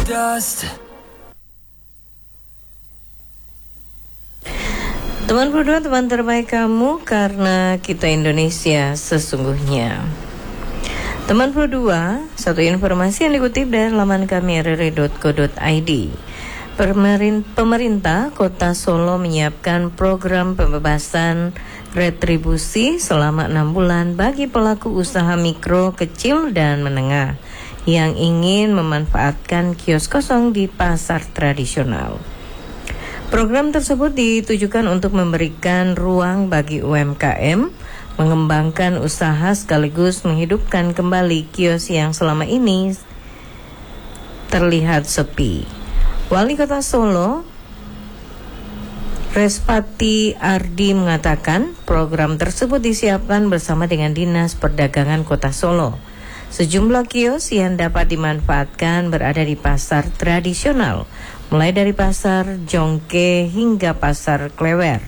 Teman berdua, teman terbaik kamu, karena kita Indonesia sesungguhnya. Teman berdua, satu informasi yang dikutip dari laman kami rri.co.id. Pemerintah Kota Solo menyiapkan program pembebasan retribusi selama 6 bulan bagi pelaku usaha mikro, kecil, dan menengah yang ingin memanfaatkan kios kosong di pasar tradisional. Program tersebut ditujukan untuk memberikan ruang bagi UMKM, mengembangkan usaha sekaligus menghidupkan kembali kios yang selama ini terlihat sepi. Wali Kota Solo, Respati Ardi, mengatakan program tersebut disiapkan bersama dengan Dinas Perdagangan Kota Solo. Sejumlah kios yang dapat dimanfaatkan berada di pasar tradisional, mulai dari pasar Jongke hingga pasar Klewer.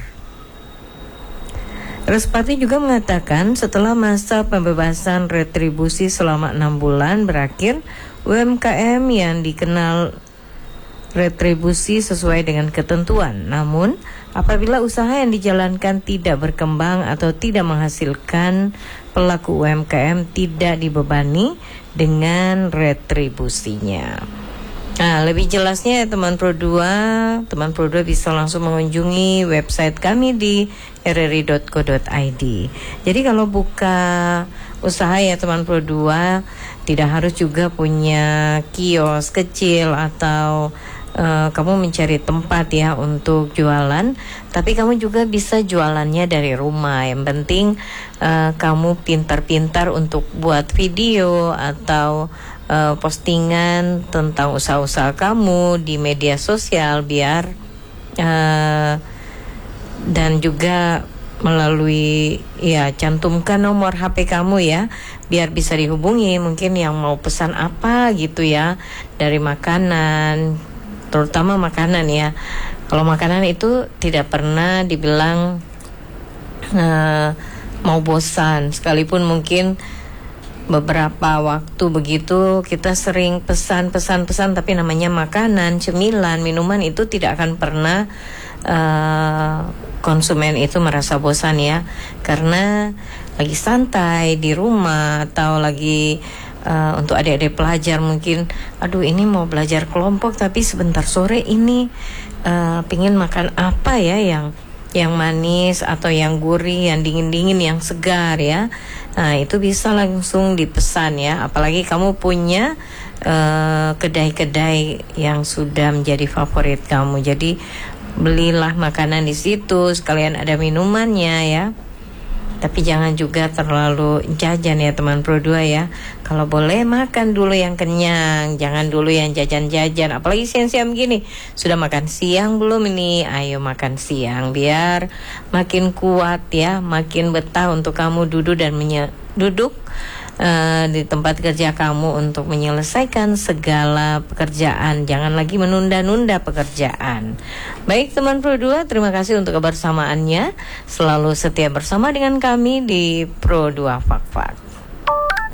Respati juga mengatakan setelah masa pembebasan retribusi selama 6 bulan berakhir, UMKM yang dikenal retribusi sesuai dengan ketentuan. Namun, apabila usaha yang dijalankan tidak berkembang atau tidak menghasilkan, pelaku UMKM tidak dibebani dengan retribusinya. Nah, lebih jelasnya teman Pro 2 bisa langsung mengunjungi website kami di rri.co.id. Jadi kalau buka usaha ya teman Pro 2, tidak harus juga punya kios kecil atau kamu mencari tempat ya untuk jualan, tapi kamu juga bisa jualannya dari rumah. Yang penting kamu pintar-pintar untuk buat video atau postingan tentang usaha-usaha kamu di media sosial, biar dan juga melalui cantumkan nomor HP kamu ya, biar bisa dihubungi mungkin yang mau pesan apa gitu ya, dari makanan, terutama makanan ya. Kalau makanan itu tidak pernah dibilang mau bosan, sekalipun mungkin beberapa waktu begitu kita sering pesan, tapi namanya makanan, cemilan, minuman itu tidak akan pernah konsumen itu merasa bosan ya, karena lagi santai di rumah atau lagi untuk adik-adik pelajar mungkin, aduh ini mau belajar kelompok tapi sebentar sore ini pingin makan apa ya yang manis atau yang gurih, yang dingin-dingin, yang segar ya. Nah itu bisa langsung dipesan ya, apalagi kamu punya kedai-kedai yang sudah menjadi favorit kamu. Jadi belilah makanan di situ, sekalian ada minumannya ya. Tapi jangan juga terlalu jajan ya teman Pro 2 ya. Kalau boleh makan dulu yang kenyang, jangan dulu yang jajan-jajan. Apalagi siang-siang begini, sudah makan siang belum ini? Ayo makan siang biar makin kuat ya, makin betah untuk kamu duduk di tempat kerja kamu untuk menyelesaikan segala pekerjaan. Jangan lagi menunda-nunda pekerjaan. Baik teman Pro 2, terima kasih untuk kebersamaannya. Selalu setia bersama dengan kami di Pro 2 Fak-Fak.